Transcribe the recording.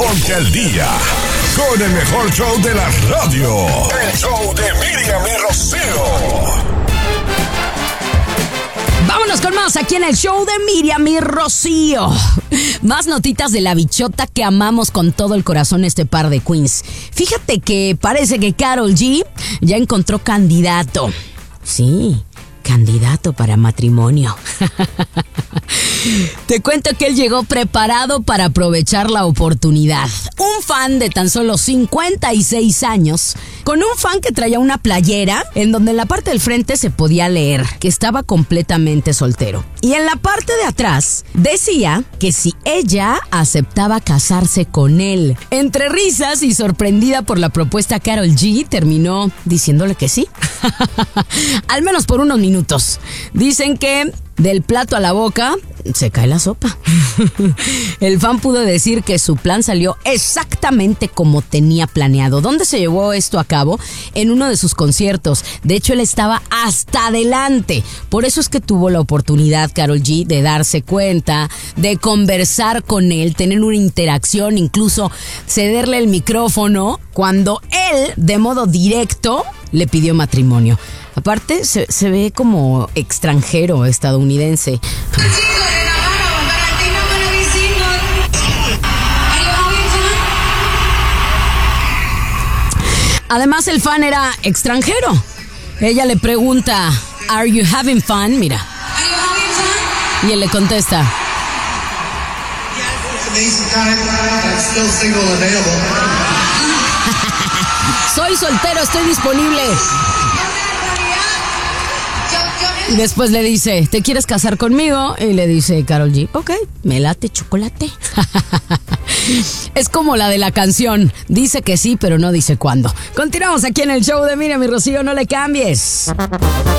Ponte al día con el mejor show de la radio. El show de Miriam y Rocío. Vámonos con más aquí en el show de Miriam y Rocío. Más notitas de la bichota que amamos con todo el corazón, este par de queens. Fíjate que parece que Karol G ya encontró candidato. Sí, candidato para matrimonio. Te cuento que él llegó preparado para aprovechar la oportunidad. Un fan de tan solo 56 años, con un fan que traía una playera en donde en la parte del frente se podía leer que estaba completamente soltero. Y en la parte de atrás decía que si ella aceptaba casarse con él. Entre risas y sorprendida por la propuesta, Karol G terminó diciéndole que sí. Al menos por unos minutos. Dicen que del plato a la boca se cae la sopa. El fan pudo decir que su plan salió exactamente como tenía planeado. ¿Dónde se llevó esto a cabo? En uno de sus conciertos. De hecho, él estaba hasta adelante. Por eso es que tuvo la oportunidad, Karol G, de darse cuenta, de conversar con él, tener una interacción, incluso cederle el micrófono cuando él, de modo directo, le pidió matrimonio. Aparte, se ve como extranjero, estadounidense. Además, el fan era extranjero. Ella le pregunta, ¿Are you having fun? Mira. Y él le contesta, soy soltero, estoy disponible. Y después le dice, ¿te quieres casar conmigo? Y le dice Karol G, ok, me late chocolate. Es como la de la canción, dice que sí, pero no dice cuándo. Continuamos aquí en el show de Miriam y Rocío, no le cambies.